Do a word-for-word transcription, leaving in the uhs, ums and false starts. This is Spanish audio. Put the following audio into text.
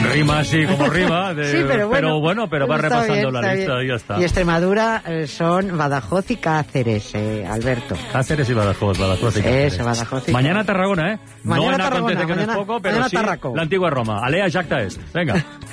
Rima así como rima, de, sí, pero, bueno, pero bueno, pero va repasando bien, la lista bien. y ya está. Y Extremadura eh, son Badajoz y Cáceres, eh, Alberto. Cáceres y Badajoz, Badajoz y Cáceres. Eso, Badajoz y Mañana Tarragona, ¿eh? Mañana no en Tarragona, acontece que mañana, no es poco, pero mañana sí Tarraco. la antigua Roma. Alea Jacta est. Venga.